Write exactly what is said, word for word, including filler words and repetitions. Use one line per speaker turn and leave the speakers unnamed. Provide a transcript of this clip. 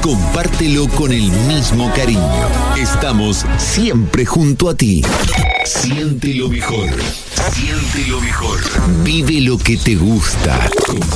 compártelo con el mismo cariño. Estamos siempre junto a ti. Siente lo mejor. Siente lo mejor. Vive lo que te gusta.